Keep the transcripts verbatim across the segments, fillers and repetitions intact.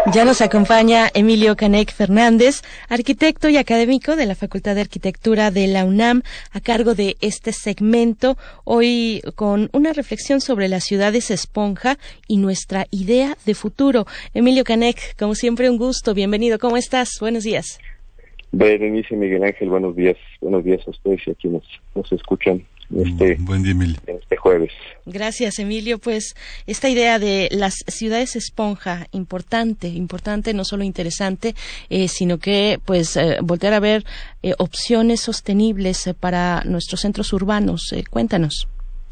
Ya nos acompaña Emilio Canek Fernández, arquitecto y académico de la Facultad de Arquitectura de la UNAM, a cargo de este segmento, hoy con una reflexión sobre las ciudades esponja y nuestra idea de futuro. Emilio Canek, como siempre, un gusto, bienvenido, ¿cómo estás? Buenos días. Berenice, Miguel Ángel, buenos días, buenos días a ustedes y a quienes nos escuchan este, Buen día, Emilio. este jueves. Gracias, Emilio. Pues esta idea de las ciudades esponja, importante, importante, no solo interesante, eh, sino que pues eh, voltear a ver eh, opciones sostenibles eh, para nuestros centros urbanos. Eh, cuéntanos.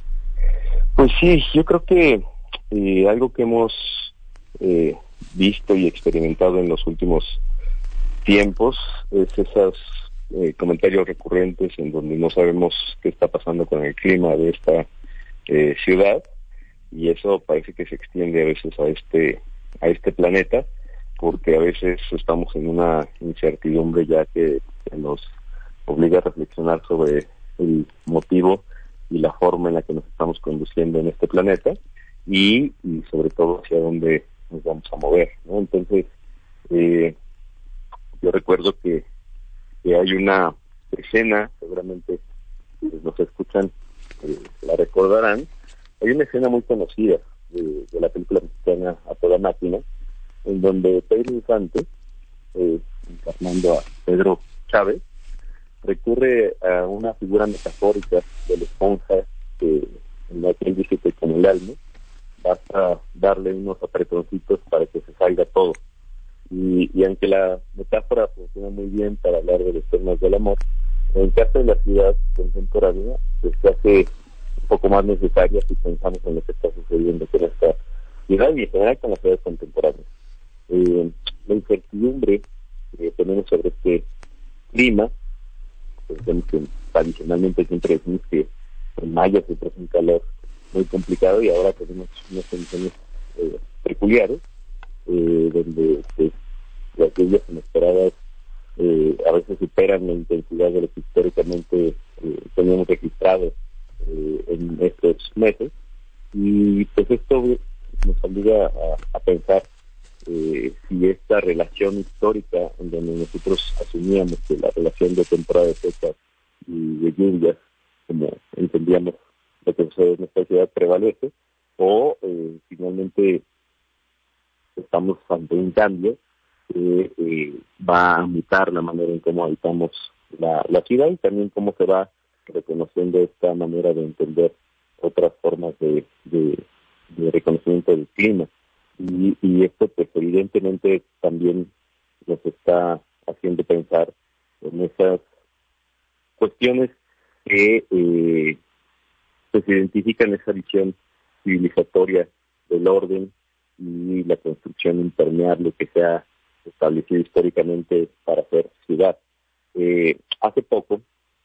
Pues sí, yo creo que eh, algo que hemos eh, visto y experimentado en los últimos tiempos es esos eh, comentarios recurrentes en donde no sabemos qué está pasando con el clima de esta eh, ciudad, y eso parece que se extiende a veces a este a este planeta, porque a veces estamos en una incertidumbre ya que, que nos obliga a reflexionar sobre el motivo y la forma en la que nos estamos conduciendo en este planeta y, y sobre todo hacia dónde nos vamos a mover, ¿no? Entonces, eh, yo recuerdo que, que hay una escena, seguramente quienes nos escuchan eh, la recordarán, hay una escena muy conocida de, de la película mexicana A Toda Máquina, en donde Pedro Infante, eh, encarnando a Pedro Chávez, recurre a una figura metafórica de la esponja que, en la que él dice que con el alma basta darle unos apretoncitos para que se salga todo. Y, y aunque la metáfora funciona muy bien para hablar de los temas del amor, en el caso de la ciudad contemporánea pues se hace un poco más necesaria si pensamos en lo que está sucediendo con esta ciudad y en general con las ciudades contemporáneas. Eh, la incertidumbre que tenemos sobre este clima, pensemos que tradicionalmente siempre decimos que en mayo se trae un calor muy complicado y ahora tenemos unas condiciones eh, peculiares, Eh, donde pues, las lluvias inesperadas eh, a veces superan la intensidad de lo que históricamente eh, teníamos registrado eh, en estos meses, y pues esto nos obliga a, a pensar eh, si esta relación histórica en donde nosotros asumíamos que la relación de temporada de secas y de lluvias, como entendíamos lo que sucede en esta ciudad, prevalece, o eh, finalmente estamos ante un cambio que eh, va a mutar la manera en cómo habitamos la, la ciudad y también cómo se va reconociendo esta manera de entender otras formas de, de, de reconocimiento del clima. Y, y esto pues evidentemente también nos está haciendo pensar en esas cuestiones que eh, pues identifican esa visión civilizatoria del orden y la construcción impermeable que se ha establecido históricamente para hacer ciudad. Eh, hace poco,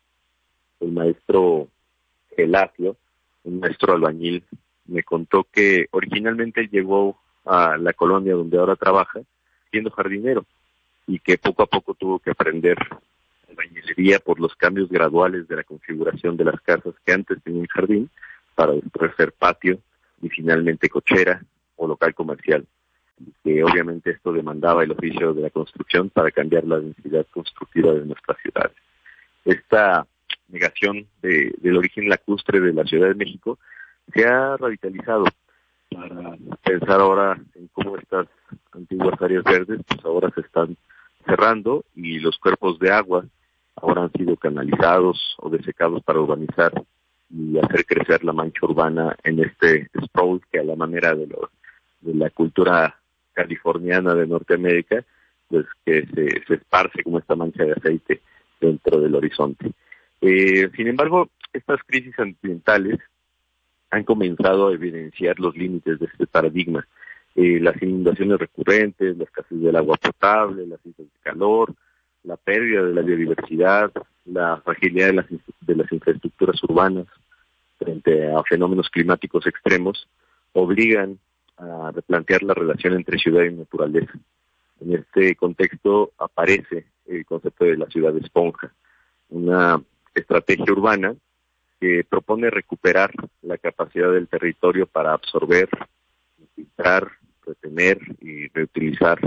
el maestro Gelasio, un maestro albañil, me contó que originalmente llegó a la colonia donde ahora trabaja siendo jardinero y que poco a poco tuvo que aprender albañilería por los cambios graduales de la configuración de las casas que antes tenían jardín para después ser patio y finalmente cochera o local comercial, que obviamente esto demandaba el oficio de la construcción para cambiar la densidad constructiva de nuestras ciudades. Esta negación de, del origen lacustre de la Ciudad de México se ha revitalizado para pensar ahora en cómo estas antiguas áreas verdes pues ahora se están cerrando y los cuerpos de agua ahora han sido canalizados o desecados para urbanizar y hacer crecer la mancha urbana en este sprawl que a la manera de los de la cultura californiana de Norteamérica, pues que se, se esparce como esta mancha de aceite dentro del horizonte. Eh, sin embargo, estas crisis ambientales han comenzado a evidenciar los límites de este paradigma. Eh, las inundaciones recurrentes, la escasez del agua potable, las islas de calor, la pérdida de la biodiversidad, la fragilidad de las, de las infraestructuras urbanas frente a fenómenos climáticos extremos, obligan a replantear la relación entre ciudad y naturaleza. En este contexto aparece el concepto de la ciudad esponja, una estrategia urbana que propone recuperar la capacidad del territorio para absorber, filtrar, retener y reutilizar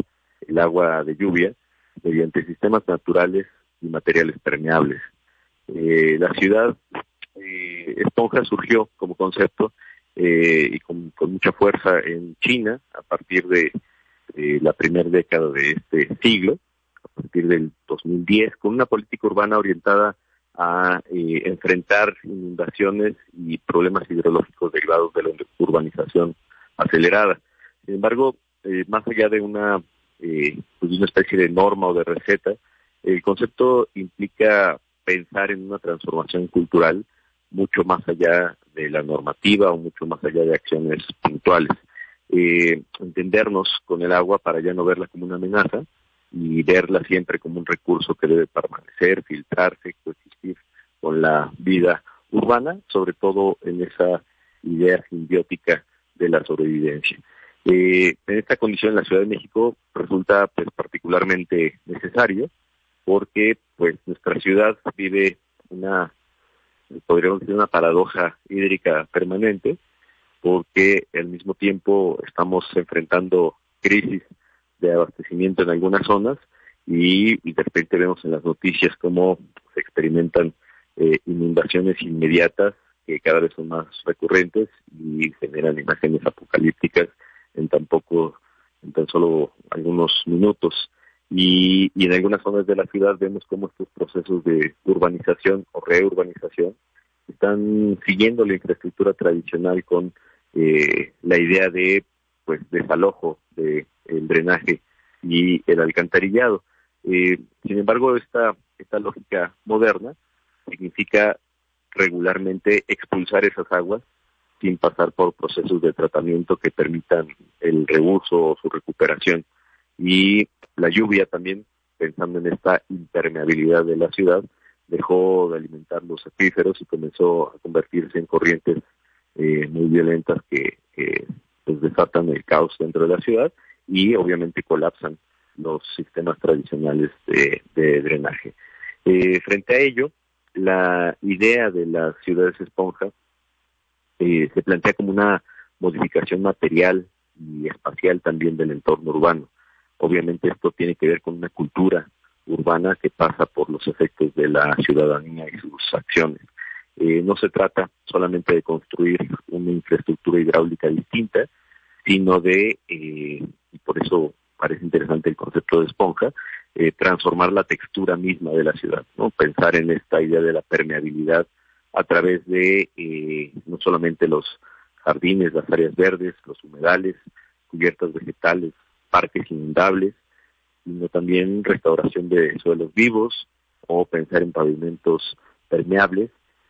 el agua de lluvia mediante sistemas naturales y materiales permeables. Eh, la ciudad eh, esponja surgió como concepto eh, y con, con mucha fuerza en China a partir de eh, la primera década de este siglo, a partir del dos mil diez, con una política urbana orientada a eh, enfrentar inundaciones y problemas hidrológicos derivados de la urbanización acelerada. Sin embargo, eh, más allá de una, eh, pues una especie de norma o de receta, el concepto implica pensar en una transformación cultural mucho más allá de la normativa o mucho más allá de acciones puntuales. Eh, entendernos con el agua para ya no verla como una amenaza y verla siempre como un recurso que debe permanecer, filtrarse, coexistir con la vida urbana, sobre todo en esa idea simbiótica de la sobrevivencia. Eh, en esta condición la Ciudad de México resulta pues particularmente necesario porque pues nuestra ciudad vive una, podríamos decir, una paradoja hídrica permanente, porque al mismo tiempo estamos enfrentando crisis de abastecimiento en algunas zonas y, y de repente vemos en las noticias cómo se experimentan eh, inundaciones inmediatas que cada vez son más recurrentes y generan imágenes apocalípticas en tan poco, en tan solo algunos minutos. Y, y en algunas zonas de la ciudad vemos cómo estos procesos de urbanización o reurbanización están siguiendo la infraestructura tradicional con eh, la idea de pues desalojo de el drenaje y el alcantarillado. Eh, sin embargo, esta esta lógica moderna significa regularmente expulsar esas aguas sin pasar por procesos de tratamiento que permitan el reuso o su recuperación. Y la lluvia también, pensando en esta impermeabilidad de la ciudad, dejó de alimentar los acuíferos y comenzó a convertirse en corrientes eh, muy violentas que, que pues desatan el caos dentro de la ciudad y obviamente colapsan los sistemas tradicionales de, de drenaje. Eh, frente a ello, la idea de las ciudades esponja eh, se plantea como una modificación material y espacial también del entorno urbano. Obviamente esto tiene que ver con una cultura urbana que pasa por los efectos de la ciudadanía y sus acciones. Eh, no se trata solamente de construir una infraestructura hidráulica distinta, sino de, eh, y por eso parece interesante el concepto de esponja, eh, transformar la textura misma de la ciudad, ¿no? Pensar en esta idea de la permeabilidad a través de eh, no solamente los jardines, las áreas verdes, los humedales, cubiertas vegetales, parques inundables, sino también restauración de suelos vivos o pensar en pavimentos permeables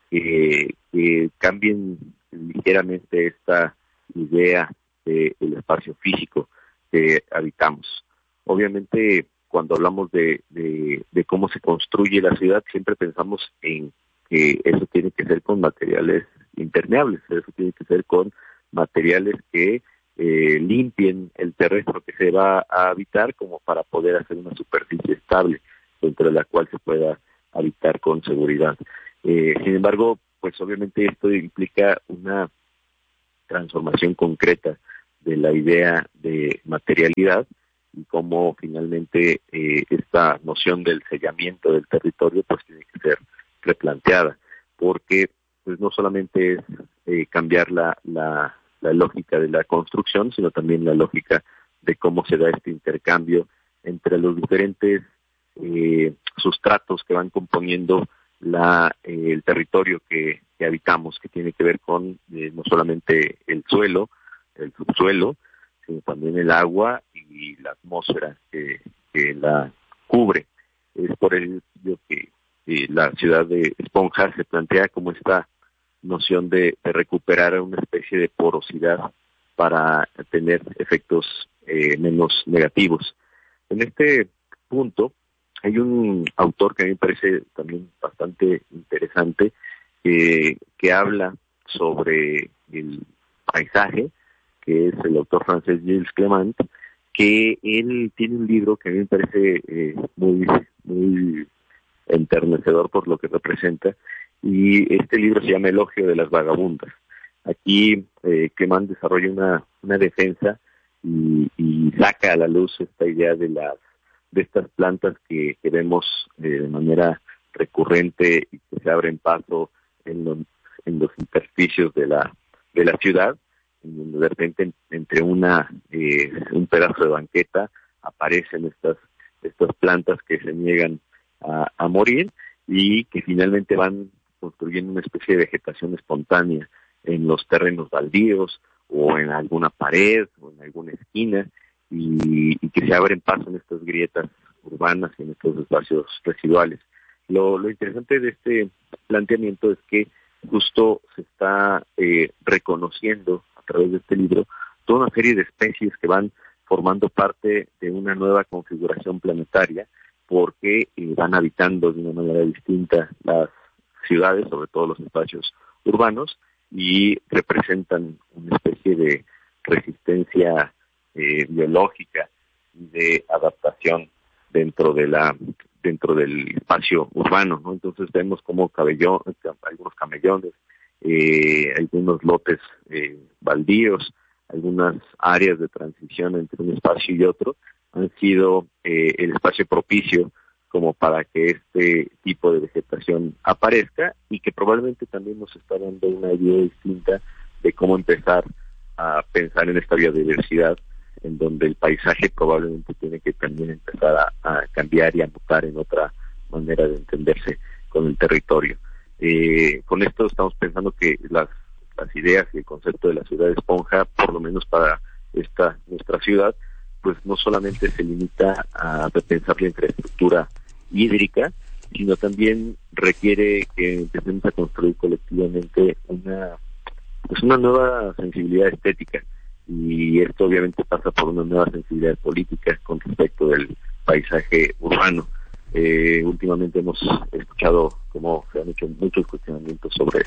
eh, que cambien ligeramente esta idea del espacio físico que habitamos. Obviamente, cuando hablamos de, de, de cómo se construye la ciudad, siempre pensamos en que eso tiene que ser con materiales impermeables, eso tiene que ser con materiales que eh, limpien el terreno que se va a habitar como para poder hacer una superficie estable dentro de la cual se pueda habitar con seguridad. Eh, sin embargo, pues obviamente esto implica una transformación concreta de la idea de materialidad y cómo finalmente eh, esta noción del sellamiento del territorio pues tiene que ser replanteada, porque pues no solamente es eh, cambiar la, la, la lógica de la construcción, sino también la lógica de cómo se da este intercambio entre los diferentes eh, sustratos que van componiendo la eh, el territorio que, que habitamos, que tiene que ver con eh, no solamente el suelo, el subsuelo, sino también el agua y la atmósfera que, que la cubre. Es por ello que eh, la ciudad de esponja se plantea como esta noción de, de recuperar una especie de porosidad para tener efectos eh, menos negativos. En este punto hay un autor que a mí me parece también bastante interesante eh, que habla sobre el paisaje, que es el autor francés Gilles Clement, que él tiene un libro que a mí me parece eh, muy muy enternecedor por lo que representa, y este libro se llama Elogio de las vagabundas. Aquí eh, Clement desarrolla una, una defensa y, y saca a la luz esta idea de las de estas plantas que, que vemos eh, de manera recurrente y que se abren paso en los, en los intersticios de la de la ciudad, en donde de repente entre una eh, un pedazo de banqueta aparecen estas estas plantas que se niegan a, a morir y que finalmente van construyendo una especie de vegetación espontánea en los terrenos baldíos o en alguna pared o en alguna esquina y, y que se abren paso en estas grietas urbanas y en estos espacios residuales. Lo, lo interesante de este planteamiento es que justo se está eh, reconociendo a través de este libro toda una serie de especies que van formando parte de una nueva configuración planetaria porque eh, van habitando de una manera distinta las ciudades, sobre todo los espacios urbanos, y representan una especie de resistencia eh, biológica y de adaptación dentro de la dentro del espacio urbano, ¿no? Entonces vemos como cabellón, algunos camellones, eh, algunos lotes eh, baldíos, algunas áreas de transición entre un espacio y otro han sido eh, el espacio propicio como para que este tipo de vegetación aparezca y que probablemente también nos está dando una idea distinta de cómo empezar a pensar en esta biodiversidad, en donde el paisaje probablemente tiene que también empezar a, a cambiar y a mutar en otra manera de entenderse con el territorio. Eh, con esto estamos pensando que las, las ideas y el concepto de la ciudad esponja, por lo menos para esta nuestra ciudad, pues no solamente se limita a pensar la infraestructura hídrica, sino también requiere que empecemos a construir colectivamente una pues una nueva sensibilidad estética, y esto obviamente pasa por una nueva sensibilidad política con respecto del paisaje urbano. Eh, últimamente hemos escuchado cómo se han hecho muchos cuestionamientos sobre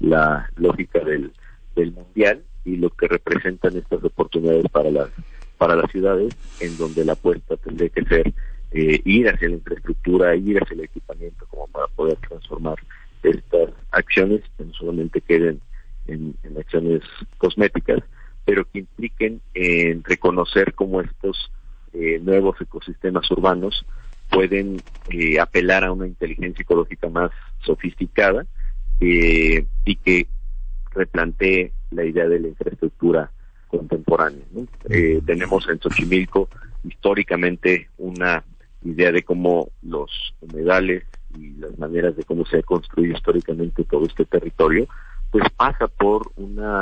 la lógica del, del mundial y lo que representan estas oportunidades para las para las ciudades, en donde la apuesta tendría que ser eh, ir hacia la infraestructura, ir hacia el equipamiento, como para poder transformar estas acciones, que no solamente queden en, en acciones cosméticas, pero que impliquen en reconocer cómo estos eh, nuevos ecosistemas urbanos pueden eh, apelar a una inteligencia ecológica más sofisticada eh, y que replantee la idea de la infraestructura contemporánea, ¿no? Eh, tenemos en Xochimilco históricamente una idea de cómo los humedales y las maneras de cómo se ha construido históricamente todo este territorio, pues pasa por una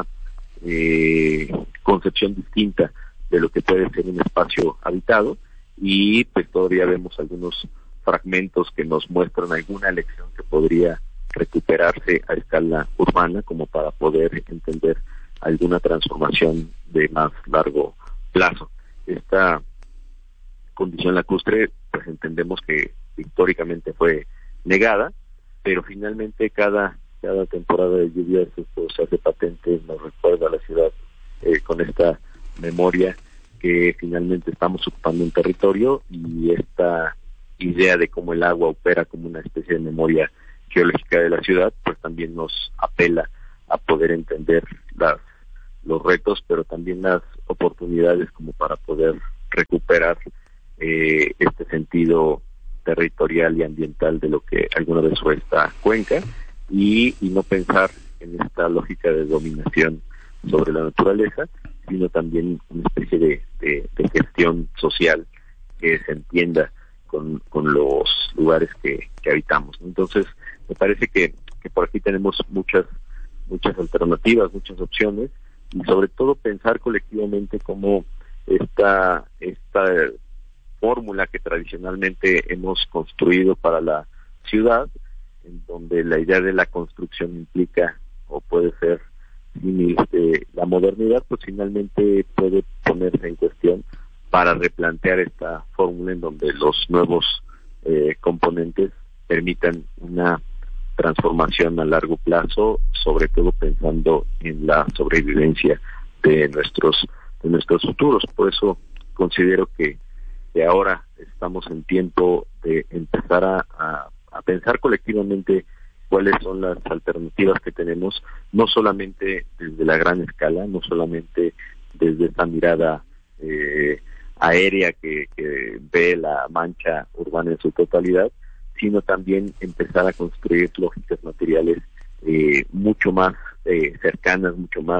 eh, concepción distinta de lo que puede ser un espacio habitado, y pues todavía vemos algunos fragmentos que nos muestran alguna lección que podría recuperarse a escala urbana como para poder entender alguna transformación de más largo plazo. Esta condición lacustre, pues entendemos que históricamente fue negada, pero finalmente cada cada temporada de lluvias esto se hace patente, nos recuerda a la ciudad eh, con esta memoria que finalmente estamos ocupando un territorio, y esta idea de cómo el agua opera como una especie de memoria geológica de la ciudad, pues también nos apela a poder entender las los retos, pero también las oportunidades como para poder recuperar eh, este sentido territorial y ambiental de lo que alguna vez fue esta cuenca, y, y no pensar en esta lógica de dominación sobre la naturaleza, sino también una especie de, de, de gestión social que se entienda con, con los lugares que, que habitamos. Entonces, me parece que, que por aquí tenemos muchas muchas alternativas, muchas opciones, y sobre todo pensar colectivamente cómo esta esta fórmula que tradicionalmente hemos construido para la ciudad, en donde la idea de la construcción implica o puede ser símil de la modernidad, pues finalmente puede ponerse en cuestión para replantear esta fórmula en donde los nuevos eh, componentes permitan una transformación a largo plazo, sobre todo pensando en la sobrevivencia de nuestros de nuestros futuros. Por eso considero que, que ahora estamos en tiempo de empezar a, a, a pensar colectivamente cuáles son las alternativas que tenemos, no solamente desde la gran escala, no solamente desde esta mirada eh, aérea que, que ve la mancha urbana en su totalidad, sino también empezar a construir lógicas materiales eh, mucho más eh, cercanas, mucho más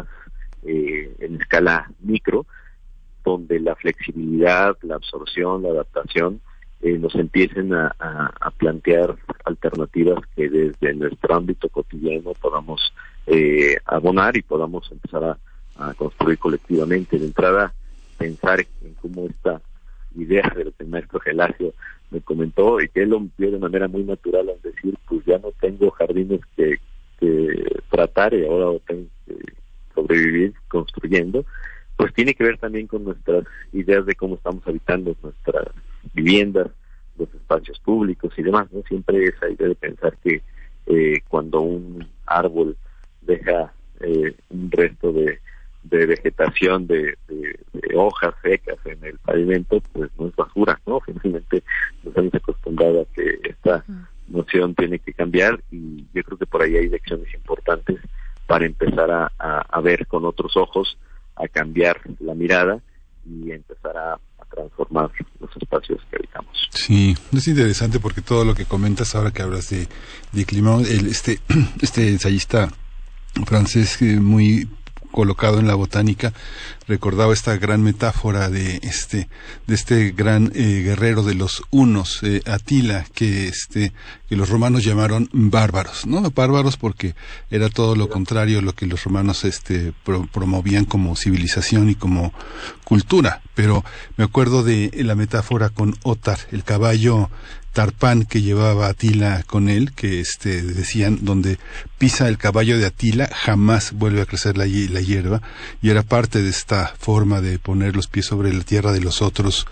eh, en escala micro, donde la flexibilidad, la absorción, la adaptación eh, nos empiecen a, a, a plantear alternativas que desde nuestro ámbito cotidiano podamos eh, abonar y podamos empezar a, a construir colectivamente. De entrada, pensar en cómo esta idea de lo que el maestro Gelasio me comentó y que él lo vio de manera muy natural al decir, pues ya no tengo jardines que, que tratar y ahora tengo que sobrevivir construyendo, pues tiene que ver también con nuestras ideas de cómo estamos habitando nuestras viviendas, los espacios públicos y demás, ¿no? Siempre esa idea de pensar que eh, cuando un árbol deja eh, un resto de de vegetación, de, de, de hojas secas en el pavimento, pues no es basura, ¿no? Finalmente nos hemos acostumbrado a que esta noción tiene que cambiar y yo creo que por ahí hay lecciones importantes para empezar a, a, a ver con otros ojos, a cambiar la mirada y empezar a, a transformar los espacios que habitamos. Sí, es interesante porque todo lo que comentas ahora que hablas de, de clima, el, este, este ensayista francés eh, muy colocado en la botánica recordaba esta gran metáfora de este de este gran eh, guerrero de los hunos, eh, Atila, que este que los romanos llamaron bárbaros, ¿no? Bárbaros porque era todo lo contrario a lo que los romanos este pro, promovían como civilización y como cultura. Pero me acuerdo de la metáfora con Ótar, el caballo Tarpán que llevaba Atila con él, que este decían donde pisa el caballo de Atila jamás vuelve a crecer la, la hierba, y era parte de esta forma de poner los pies sobre la tierra de los otros,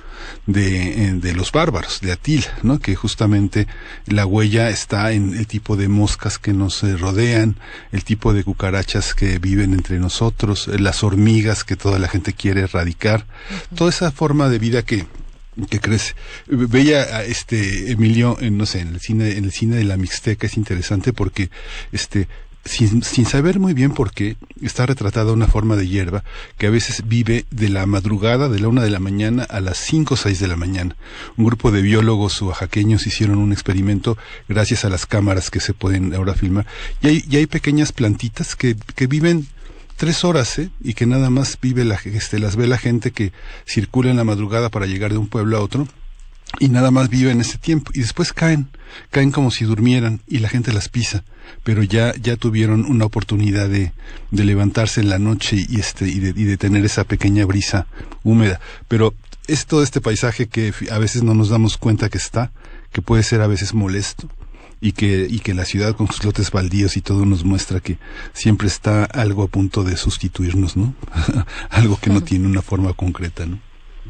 de, de los bárbaros, de Atila, ¿no? Que justamente la huella está en el tipo de moscas que nos rodean, el tipo de cucarachas que viven entre nosotros, las hormigas que toda la gente quiere erradicar, uh-huh. Toda esa forma de vida que que crece. Veía a este Emilio en, no sé, en el cine, en el cine de la Mixteca. Es interesante porque este sin, sin saber muy bien por qué está retratada una forma de hierba que a veces vive de la madrugada, de la una de la mañana a las cinco o seis de la mañana. Un grupo de biólogos oaxaqueños hicieron un experimento gracias a las cámaras que se pueden ahora filmar, y hay, y hay pequeñas plantitas que, que viven tres horas, ¿eh? Y que nada más vive la, este, las ve la gente que circula en la madrugada para llegar de un pueblo a otro, y nada más vive en ese tiempo, y después caen, caen como si durmieran, y la gente las pisa, pero ya, ya tuvieron una oportunidad de, de levantarse en la noche y este, y de, y de tener esa pequeña brisa húmeda. Pero es todo este paisaje que a veces no nos damos cuenta que está, que puede ser a veces molesto, y que y que la ciudad con sus lotes baldíos y todo nos muestra que siempre está algo a punto de sustituirnos, ¿no? Algo que no tiene una forma concreta, ¿no?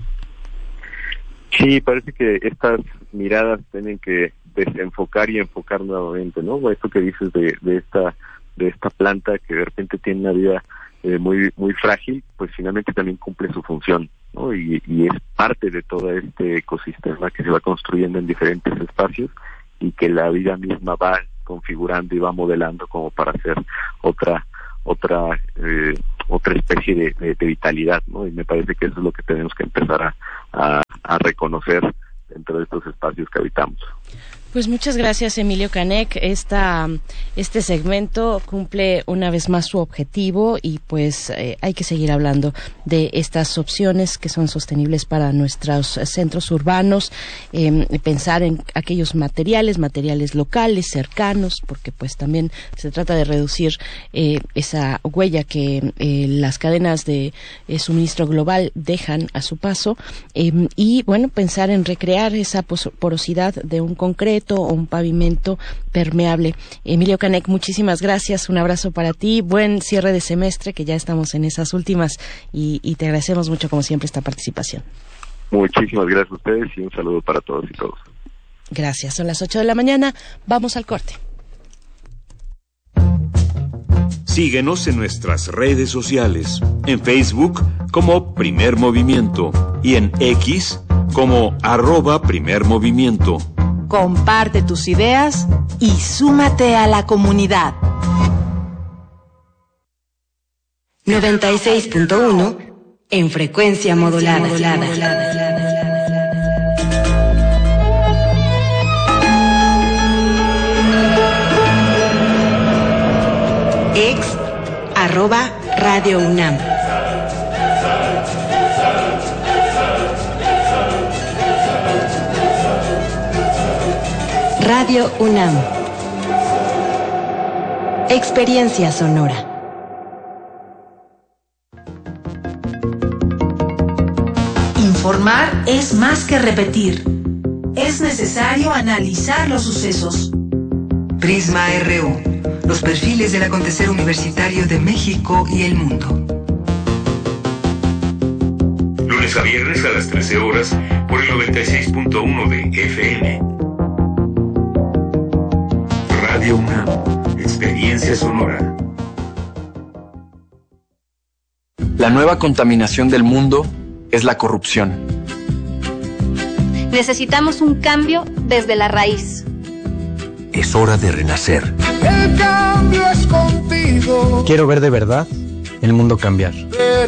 Sí, parece que estas miradas tienen que desenfocar y enfocar nuevamente, ¿no? Esto que dices de, de esta de esta planta que de repente tiene una vida eh, muy muy frágil, pues finalmente también cumple su función, ¿no? Y, y es parte de todo este ecosistema que se va construyendo en diferentes espacios y que la vida misma va configurando y va modelando como para hacer otra otra eh, otra especie de, de, de vitalidad, ¿no? Y me parece que eso es lo que tenemos que empezar a, a, a reconocer dentro de estos espacios que habitamos. Pues muchas gracias, Emilio Canek. Esta, este segmento cumple una vez más su objetivo y pues eh, hay que seguir hablando de estas opciones que son sostenibles para nuestros centros urbanos, eh, pensar en aquellos materiales, materiales locales, cercanos, porque pues también se trata de reducir eh, esa huella que eh, las cadenas de eh, suministro global dejan a su paso, eh, y bueno, pensar en recrear esa porosidad de un concreto o un pavimento permeable. Emilio Canek, muchísimas gracias, un abrazo para ti, buen cierre de semestre, que ya estamos en esas últimas, y, y te agradecemos mucho como siempre esta participación. Muchísimas gracias a ustedes y un saludo para todos y todos. Gracias, son las ocho de la mañana, vamos al corte. Síguenos en nuestras redes sociales, en Facebook como Primer Movimiento y en X como arroba Primer Movimiento. Comparte tus ideas y súmate a la comunidad. noventa y seis punto uno en frecuencia modulada. Radio UNAM. Radio UNAM. Experiencia sonora. Informar es más que repetir. Es necesario analizar los sucesos. Prisma R U. Los perfiles del acontecer universitario de México y el mundo. Lunes a viernes a las trece horas por el noventa y seis punto uno de F M. Radio UNAM. Experiencia sonora. La nueva contaminación del mundo es la corrupción. Necesitamos un cambio desde la raíz. Es hora de renacer. El cambio es contigo. Quiero ver de verdad el mundo cambiar.